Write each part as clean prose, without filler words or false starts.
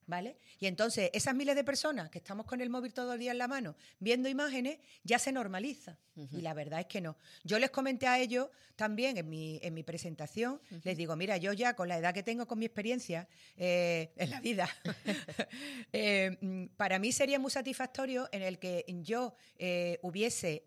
¿vale? Y entonces esas miles de personas que estamos con el móvil todo el día en la mano viendo imágenes, ya se normaliza. Y la verdad es que no. Yo les comenté a ellos también en mi presentación, les digo, mira, yo ya con la edad que tengo, con mi experiencia en la vida, para mí sería muy satisfactorio en el que yo hubiese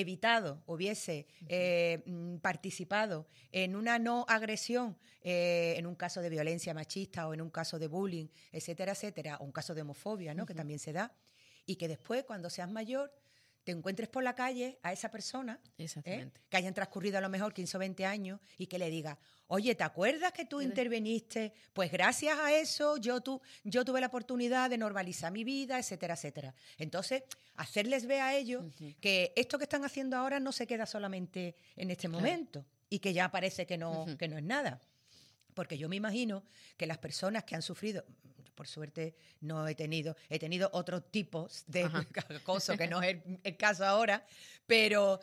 participado en una no agresión, en un caso de violencia machista o en un caso de bullying, etcétera, etcétera, o un caso de homofobia, ¿no? Que también se da, y que después, cuando seas mayor, te encuentres por la calle a esa persona, que hayan transcurrido a lo mejor 15 o 20 años, y que le diga, oye, ¿te acuerdas que tú interveniste? Pues gracias a eso yo tuve la oportunidad de normalizar mi vida, etcétera, etcétera. Entonces, hacerles ver a ellos que esto que están haciendo ahora no se queda solamente en este momento y que ya parece que no es nada. Porque yo me imagino que las personas que han sufrido, por suerte no he tenido otros tipos de acoso, que no es el caso ahora, pero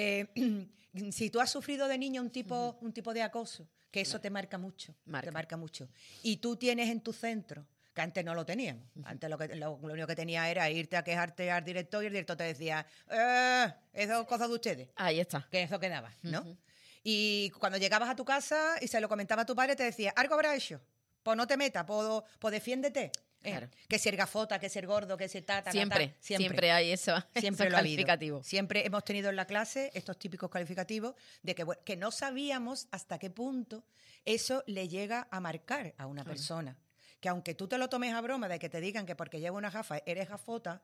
si tú has sufrido de niño un tipo de acoso, que eso te marca mucho, te marca mucho. Y tú tienes en tu centro, que antes no lo teníamos, antes lo único que tenía era irte a quejarte al director y el director te decía, eso es cosa de ustedes. Ahí está. Que eso quedaba, ¿no? Y cuando llegabas a tu casa y se lo comentaba a tu padre, te decía, algo habrá hecho, pues no te metas, pues defiéndete. Claro. Que ser gafota, que ser gordo, que ser tata. Siempre hay eso, siempre esos calificativos. Siempre hemos tenido en la clase estos típicos calificativos de que no sabíamos hasta qué punto eso le llega a marcar a una persona. Que aunque tú te lo tomes a broma de que te digan que porque lleva una gafa eres gafota,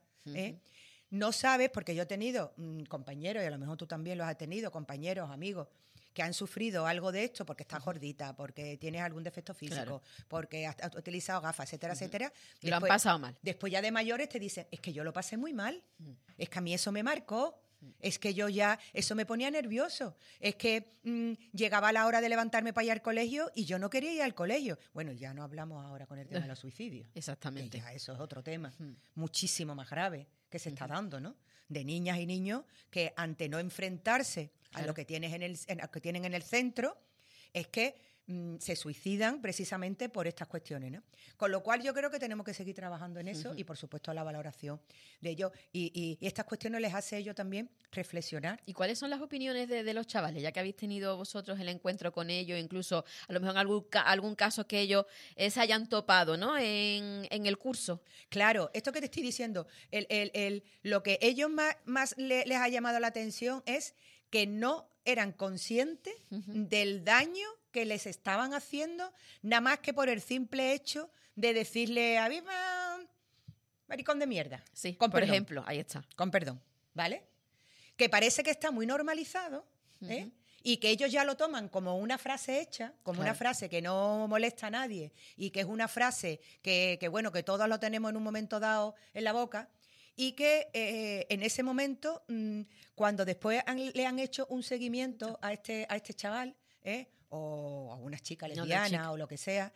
no sabes, porque yo he tenido compañeros, y a lo mejor tú también los has tenido, compañeros, amigos, que han sufrido algo de esto porque estás gordita, porque tienes algún defecto físico, porque has utilizado gafas, etcétera, etcétera. Y lo han pasado mal. Después ya de mayores te dicen, es que yo lo pasé muy mal, es que a mí eso me marcó, es que eso me ponía nervioso, es que llegaba la hora de levantarme para ir al colegio y yo no quería ir al colegio. Bueno, ya no hablamos ahora con el tema de los suicidios. Exactamente. Ya eso es otro tema, muchísimo más grave que se está dando, ¿no? De niñas y niños que ante no enfrentarse a lo que tienen en el centro, es que se suicidan precisamente por estas cuestiones, ¿no? Con lo cual yo creo que tenemos que seguir trabajando en eso y, por supuesto, la valoración de ellos. Y estas cuestiones les hace a ellos también reflexionar. ¿Y cuáles son las opiniones de los chavales? Ya que habéis tenido vosotros el encuentro con ellos, incluso a lo mejor en algún caso que ellos se hayan topado, ¿no? En el curso. Claro, esto que te estoy diciendo, lo que ellos más les ha llamado la atención es que no eran conscientes del daño que les estaban haciendo, nada más que por el simple hecho de decirle a viva maricón de mierda. Sí, por ejemplo, ahí está. Con perdón, ¿vale? Que parece que está muy normalizado, y que ellos ya lo toman como una frase hecha, como una frase que no molesta a nadie y que es una frase que bueno, que todos lo tenemos en un momento dado en la boca. Y que en ese momento, cuando después le han hecho un seguimiento a este chaval, o a una chica lesbiana o lo que sea,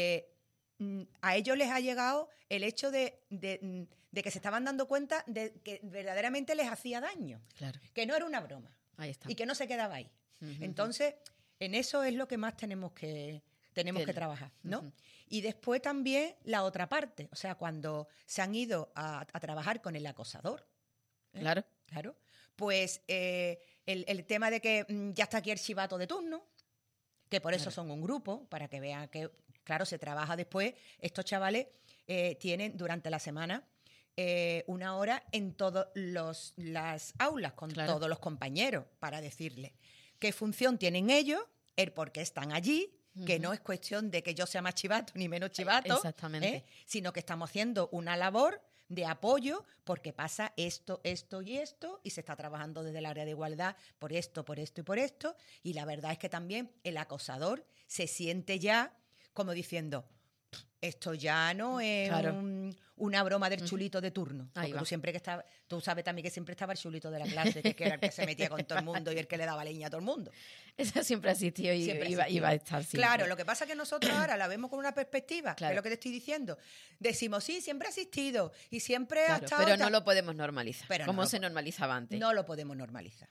a ellos les ha llegado el hecho de que se estaban dando cuenta de que verdaderamente les hacía daño, que no era una broma. Ahí está. Y que no se quedaba ahí. Entonces, en eso es lo que más tenemos que trabajar, ¿no? Y después también la otra parte, o sea, cuando se han ido a trabajar con el acosador. Claro. Pues el tema de que ya está aquí el chivato de turno, que por eso son un grupo, para que vean que, claro, se trabaja después. Estos chavales tienen durante la semana una hora en todas las aulas, con todos los compañeros, para decirles qué función tienen ellos, el por qué están allí, que no es cuestión de que yo sea más chivato ni menos chivato, exactamente, sino que estamos haciendo una labor de apoyo porque pasa esto y esto, y se está trabajando desde el área de igualdad por esto y por esto, y la verdad es que también el acosador se siente ya como diciendo, esto ya no es una broma del chulito de turno. Porque tú sabes también que siempre estaba el chulito de la clase, que era el que se metía con todo el mundo y el que le daba leña a todo el mundo. Eso siempre existió y iba a estar siempre. Claro, lo que pasa es que nosotros ahora la vemos con una perspectiva, que es lo que te estoy diciendo. Decimos, sí, siempre ha existido y siempre ha estado... Pero no lo podemos normalizar, como se normalizaba antes. No lo podemos normalizar.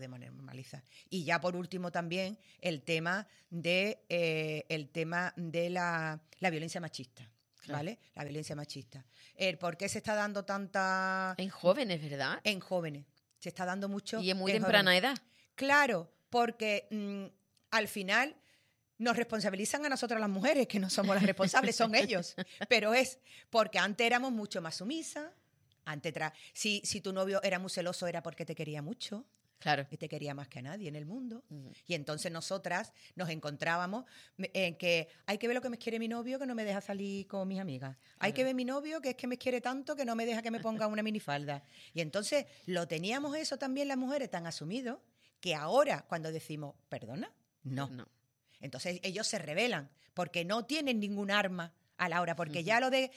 Y ya por último también el tema de la violencia machista. ¿vale? La violencia machista. ¿Por qué se está dando tanta...? En jóvenes, ¿verdad? En jóvenes. Se está dando mucho. Y en muy en temprana jóvenes. edad. Claro, porque al final nos responsabilizan a nosotras las mujeres, que no somos las responsables, son ellos. Pero es porque antes éramos mucho más sumisas. Si tu novio era muy celoso era porque te quería mucho. Claro. Que te quería más que a nadie en el mundo. Uh-huh. Y entonces nosotras nos encontrábamos en que hay que ver lo que me quiere mi novio, que no me deja salir con mis amigas. Hay que ver mi novio, que es que me quiere tanto que no me deja que me ponga una minifalda. Y entonces lo teníamos eso también las mujeres tan asumido que ahora cuando decimos, ¿perdona? No. Entonces ellos se rebelan porque no tienen ningún arma a la hora, porque ya lo de...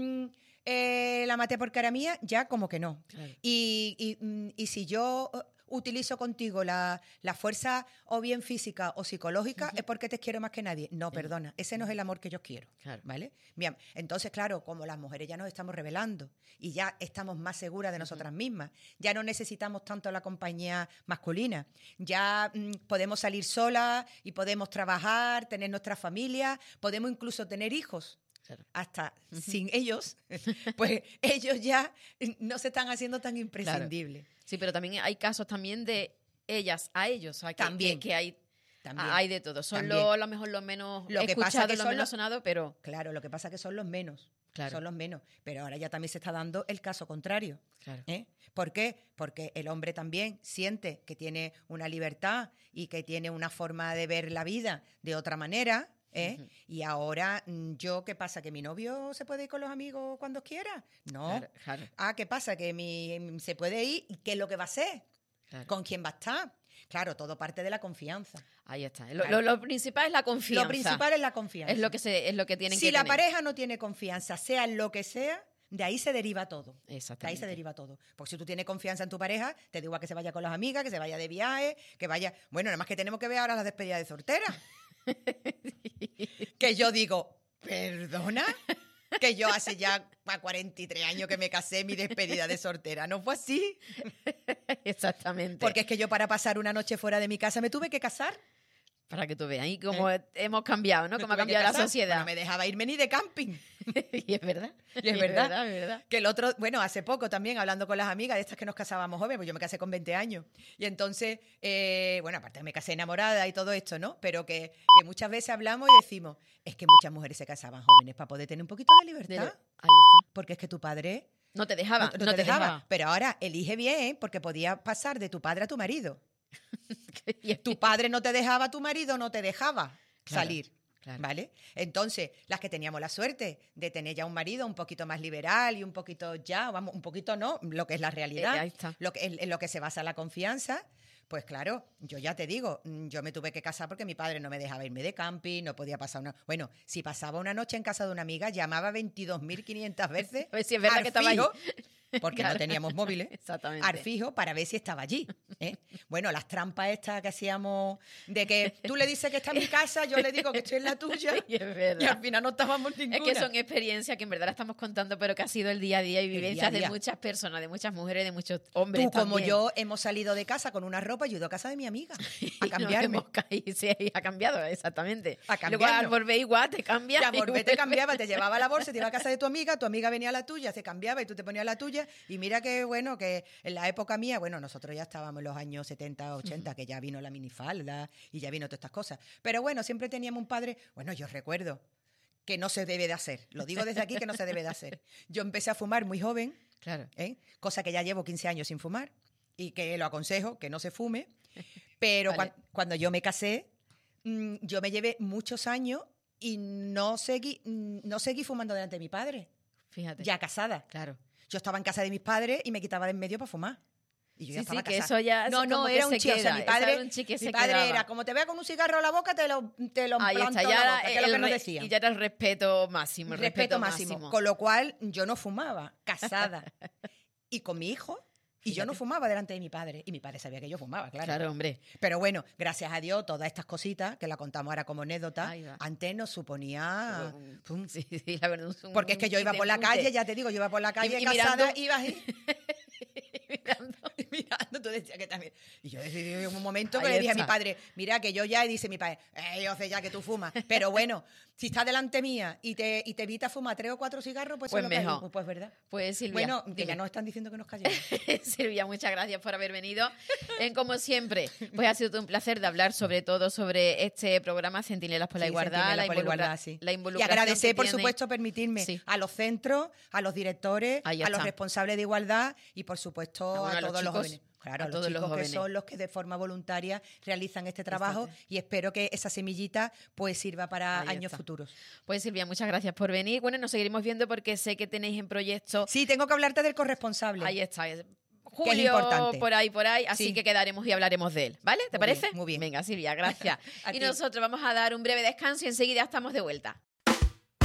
la maté porque era mía, ya como que no. Claro. Y si yo utilizo contigo la fuerza o bien física o psicológica, es porque te quiero más que nadie. No, perdona, ese no es el amor que yo quiero. Claro. ¿Vale? Bien, entonces, claro, como las mujeres ya nos estamos rebelando y ya estamos más seguras de nosotras mismas, ya no necesitamos tanto la compañía masculina, ya podemos salir solas y podemos trabajar, tener nuestra familia, podemos incluso tener hijos. Claro. Hasta sin ellos, pues ellos ya no se están haciendo tan imprescindibles. Claro. Sí, pero también hay casos también de ellas a ellos. O sea, también. Que hay, también. Hay de todo. Son a lo mejor los menos escuchados, los menos sonados, pero... Claro, lo que pasa es que son los menos. Claro. Son los menos. Pero ahora ya también se está dando el caso contrario. Claro. ¿Por qué? Porque el hombre también siente que tiene una libertad y que tiene una forma de ver la vida de otra manera. Uh-huh. Y ahora, ¿qué pasa? ¿Que mi novio se puede ir con los amigos cuando quiera? No. Claro. ¿Qué pasa? ¿Que se puede ir? ¿Y qué es lo que va a hacer? Claro. ¿Con quién va a estar? Claro, todo parte de la confianza. Ahí está. Lo principal es la confianza. Lo principal es la confianza. Es lo que tienen que tener. Si la pareja no tiene confianza, sea lo que sea, de ahí se deriva todo. Exactamente. De ahí se deriva todo. Porque si tú tienes confianza en tu pareja, te digo que se vaya con las amigas, que se vaya de viaje, que vaya... Bueno, nada más que tenemos que ver ahora las despedidas de soltera. Que yo digo, ¿perdona? Que yo hace ya 43 años que me casé, mi despedida de soltera. ¿No fue así? Exactamente. Porque es que yo para pasar una noche fuera de mi casa me tuve que casar. Para que tú veas ahí cómo hemos cambiado, ¿no? Cómo ha cambiado la sociedad. No me dejaba irme ni de camping. Y es verdad. Y es verdad. Que el otro, bueno, hace poco también, hablando con las amigas de estas que nos casábamos jóvenes, pues yo me casé con 20 años. Y entonces, bueno, aparte me casé enamorada y todo esto, ¿no? Pero que muchas veces hablamos y decimos, es que muchas mujeres se casaban jóvenes para poder tener un poquito de libertad. Ahí está. Porque es que tu padre... No te dejaba. No te dejaba. Pero ahora elige bien, porque podía pasar de tu padre a tu marido. Tu padre no te dejaba, tu marido no te dejaba salir. Claro. ¿Vale? Entonces, las que teníamos la suerte de tener ya un marido un poquito más liberal y un poquito vamos, un poquito no, lo que es la realidad, ahí está. En lo que se basa la confianza, pues claro, yo ya te digo, yo me tuve que casar porque mi padre no me dejaba irme de camping, no podía pasar bueno, si pasaba una noche en casa de una amiga, llamaba 22.500 veces. A ver si es verdad que estaba ahí. Porque no teníamos móviles. Exactamente. Al fijo para ver si estaba allí. Bueno, las trampas estas que hacíamos de que tú le dices que está en mi casa, yo le digo que estoy en la tuya. Y es verdad. Y al final no estábamos ninguna. Es que son experiencias que en verdad la estamos contando, pero que ha sido el día a día y vivencias de muchas personas, de muchas mujeres, de muchos hombres. Tú como yo hemos salido de casa con una ropa y yo he ido a casa de mi amiga a cambiarme. Sí, ha cambiado, exactamente. A cambiarnos. Luego al volver igual te cambia. Ya, volver te cambiaba, te llevaba la bolsa, te iba a casa de tu amiga venía a la tuya, se cambiaba y tú te ponías la tuya. Y mira que bueno, que en la época mía, bueno, nosotros ya estábamos en los años 70, 80, que ya vino la minifalda y ya vino todas estas cosas. Pero bueno, siempre teníamos un padre, bueno, yo recuerdo que no se debe de hacer. Lo digo desde aquí que no se debe de hacer. Yo empecé a fumar muy joven, claro, cosa que ya llevo 15 años sin fumar y que lo aconsejo, que no se fume. Pero vale. Cuando yo me casé, yo me llevé muchos años y no seguí fumando delante de mi padre. Fíjate. Ya casada. Claro. Yo estaba en casa de mis padres y me quitaba de en medio para fumar. Y yo ya estaba que casada. eso ya No, era un chico. O sea, mi padre quedaba. Era, como te vea con un cigarro en la boca, te lo ahí planto está, en ya la boca, que es lo que nos decían. Y ya era el respeto máximo. El respeto máximo. Con lo cual, yo no fumaba, casada. Y con mi hijo, y yo no fumaba delante de mi padre. Y mi padre sabía que yo fumaba, claro. Claro, hombre. Pero bueno, gracias a Dios, todas estas cositas, que la contamos ahora como anécdota, antes nos suponía... Sí, la verdad. Porque es que yo iba por la calle, ya te digo, yo iba por la calle y casada, mirando, iba ahí... mirando, tú decías que también. Y yo decidí en un momento que Ahí le dije a está. mi padre, mira que yo ya, y dice mi padre, yo sé ya que tú fumas. Pero bueno, si estás delante mía y te evita fumar 3 o 4 cigarros, pues, Pues eso es lo que mejor. hay. Pues verdad. Pues Silvia, Bueno, que dime. ya nos están diciendo que nos callemos. Silvia, muchas gracias por haber venido. Como siempre, pues ha sido todo un placer de hablar sobre todo sobre este programa Centinelas por la Sí, Igualdad, Centinelas por la Igualdad, sí. la Y involucración agradecer, que por tiene. supuesto, permitirme Sí. a los centros, a los directores, Ahí a los está. responsables de igualdad y, por supuesto, Ah, bueno, a todos los chicos, jóvenes. Claro, a a los todos los chicos que jóvenes. son los que de forma voluntaria realizan este trabajo Exacto. y espero que esa semillita pues sirva para Ahí años está. futuros. Pues Silvia, muchas gracias por venir. Bueno, nos seguiremos viendo porque sé que tenéis en proyecto. Sí, tengo que hablarte del corresponsable. Ahí está. Que es Julio, importante. por ahí, así Sí. que quedaremos y hablaremos de él, ¿vale? ¿Te Muy bien, parece? muy bien. Venga, Silvia, gracias. A Y ti. nosotros vamos a dar un breve descanso y enseguida estamos de vuelta.